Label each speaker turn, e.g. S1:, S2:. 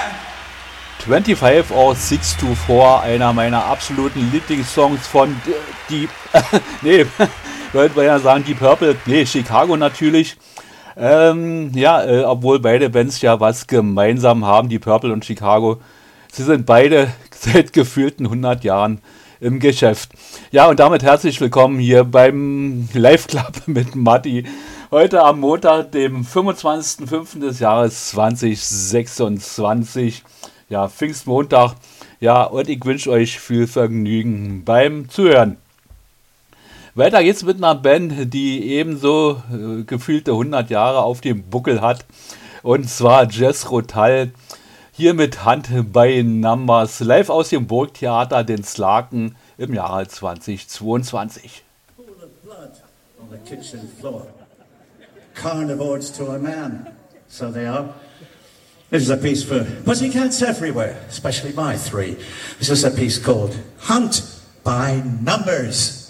S1: 25 or 624, einer meiner absoluten Lieblingssongs von wollte man ja sagen, Deep Purple, Chicago natürlich. Obwohl beide Bands ja was gemeinsam haben, die Purple und Chicago. Sie sind beide seit gefühlten 100 Jahren im Geschäft. Ja, und damit herzlich willkommen hier beim Live Club mit Matti. Heute am Montag, dem 25.05. des Jahres 2026. Ja, Pfingstmontag. Ja, und ich wünsche euch viel Vergnügen beim Zuhören. Weiter geht's mit einer Band, die ebenso gefühlte 100 Jahre auf dem Buckel hat. Und zwar Jethro Tull. Hier mit Hand bei Numbers. Live aus dem Burgtheater Den Slaken im Jahre 2022.
S2: Pool of blood on the kitchen floor. Carnivores to a man. So they are. This is a piece for pussycats everywhere, especially my three. This is a piece called Hunt by Numbers.